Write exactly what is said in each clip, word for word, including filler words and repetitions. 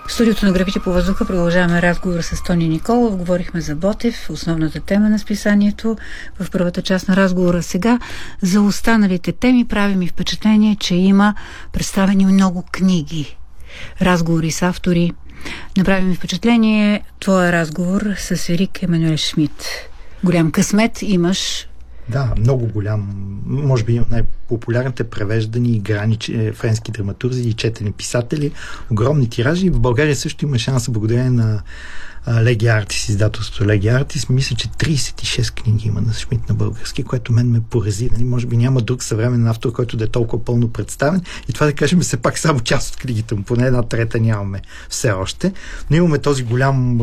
В студиото на Графити по въздуха продължаваме разговор с Тони Николов. Говорихме за Ботев, основната тема на списанието в първата част на разговора. Сега за останалите теми прави ми впечатление, че има представени много книги, разговори с автори. Направи ми впечатление твоя разговор с Ерик Емануел Шмидт. Голям късмет имаш. Да, много голям. Може би един от най-популярните превеждани гранични френски драматурзи и четени писатели. Огромни тиражи. В България също има шанса, благодарение на Леги Артис, издателството Леги Артис. Мисля, че трийсет и шест книги има на Шмидт на български, което мен ме порази. Нали? Може би няма друг съвременен автор, който да е толкова пълно представен. И това да кажем все пак само част от книгите му. Поне една трета нямаме все още. Но имаме този голям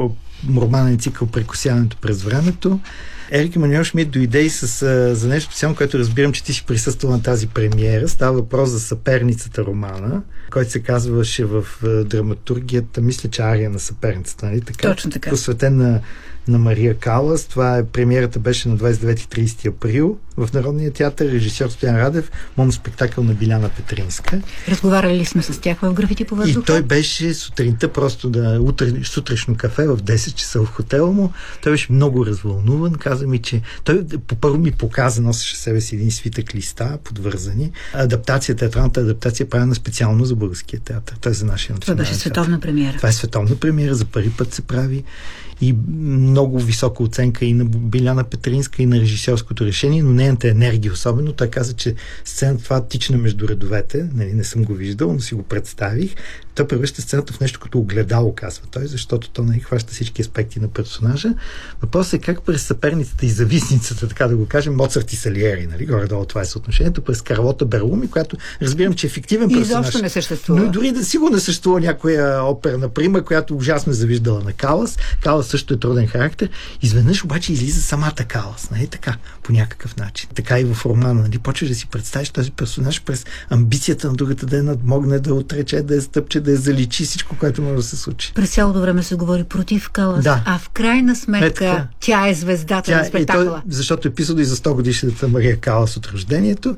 романен цикъл "Прекосяването през времето". Ерик Емануел Шмидт дойде и с, а, за нещо специално, което разбирам, че ти си присъствал на тази премиера. Става въпрос за "Съперницата" романа, който се казваше в а, драматургията, мисля, че "Ария на съперницата", нали така? Точно така. Посветен на, на Мария Калас. Това е, премиерата беше на двадесет и девети и тридесети април в Народния театър. Режисьор Стоян Радев, моноспектакъл на Биляна Петринска. Разговаряли сме с тях в Графити по въздуха. И той беше сутринта, просто да утре, сутрешно кафе в десет часа в хотела му. Той беше много развълнуван. Каза ми, че той първо ми показа, носеше себе си един свитък листа, подвързани. Адаптация, театралната адаптация е правена специално за българския театър. Той е за нашия национален театър. Това беше световна премиера. Това е световна премиера, за първи път се прави. И много висока оценка и на Биляна Петринска, и на режисьорското решение, но нейната енергия особено. Той каза, че сцената това тична между редовете. Нали, не съм го виждал, но си го представих. Той превръща сцената в нещо като огледало, казва той, защото то не хваща всички аспекти на персонажа. Въпросът е как през съперницата и зависницата, така да го кажем, Моцарт и Салиери, нали, горе-долу това е съотношението, през Карлота Берлуми, която разбирам, че е фиктивен персонаж. И изобщо не съществува. Но дори да сигурно не съществува някоя опера, например, която ужасно е завиждала на Калас. Калас също е труден характер. Изведнъж обаче излиза самата Калас, нали така, по някакъв начин. Така и в романа, нали, почваш да си представиш този персонаж през амбицията на другата да я надмогне, да отрече, да я стъпче, да я заличи, всичко, което може да се случи. През цялото време се говори против Калас, да. А в крайна сметка е тя е звездата тя, на спектакъла. Той, защото е писано и за сто годишната Мария Калас от рождението,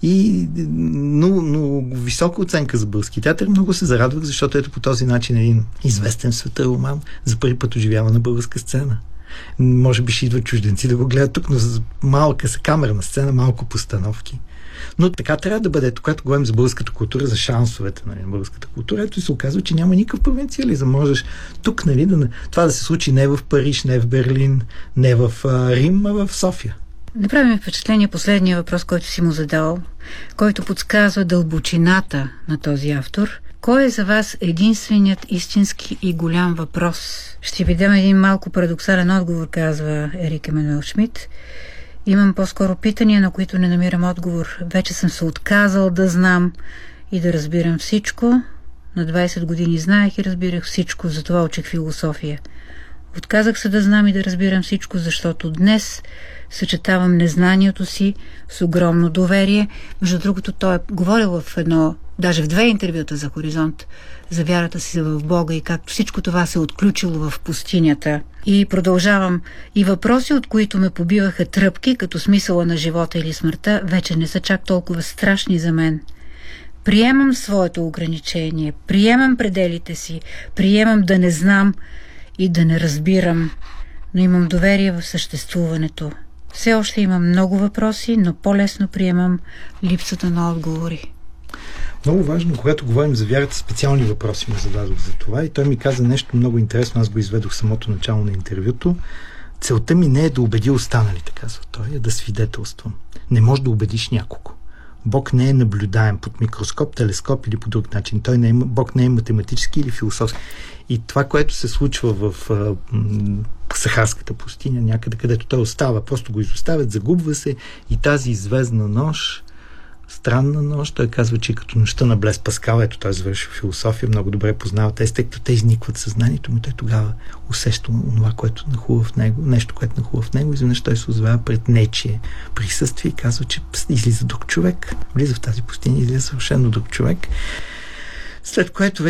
и но, но висока оценка за български театър. Много се зарадвах, защото ето по този начин един известен в света роман за първи път оживява на българска сцена. Може би ще идват чужденци да го гледат тук, но за малка са камерна сцена, малко постановки. Но така трябва да бъде. Когато говорим за българската култура, за шансовете, нали, на българската култура, ето и се оказва, че няма никакъв провинциализъм. Можеш тук, нали, да, това да се случи не в Париж, не в Берлин, не в а, Рим, а в София. Направи ми впечатление последния въпрос, който си му задал, който подсказва дълбочината на този автор. Кой е за вас единственият истински и голям въпрос? Ще ви дам един малко парадоксален отговор, казва Ерик Емануел Шмидт. Имам по-скоро питания, на които не намирам отговор. Вече съм се отказал да знам и да разбирам всичко. На двадесет години знаех и разбирах всичко, затова учих философия. Отказах се да знам и да разбирам всичко, защото днес съчетавам незнанието си с огромно доверие. Между другото, той е говорил в едно, даже в две интервюта за Хоризонт, за вярата си в Бога и как всичко това се е отключило в пустинята. И продължавам. И въпроси, от които ме побиваха тръпки, като смисъла на живота или смъртта, вече не са чак толкова страшни за мен. Приемам своето ограничение, приемам пределите си, приемам да не знам и да не разбирам, но имам доверие в съществуването. Все още имам много въпроси, но по-лесно приемам липсата на отговори. Много важно, когато говорим за вярата, специални въпроси ме зададох за това и той ми каза нещо много интересно, аз го изведох в самото начало на интервюто. Целта ми не е да убедя останалите, казва той, а да свидетелствам. Не можеш да убедиш някого. Бог не е наблюдаем под микроскоп, телескоп или по друг начин. Той не е, Бог не е математически или философски. И това, което се случва в а, м, Сахарската пустиня, някъде, където той остава, просто го изоставят, загубва се и тази известна нощ, странна нощ, той казва, че като нощта на Блес Паскал, ето той завършил философия, много добре познава тези, тъй като те изникват съзнанието му, той тогава усеща това, което нахува в него, нещо, което нахува в него, изведнъж той се озовава пред нечие присъствие и казва, че излиза друг човек, влиза в тази пустиня, излиза съвършено друг човек, след което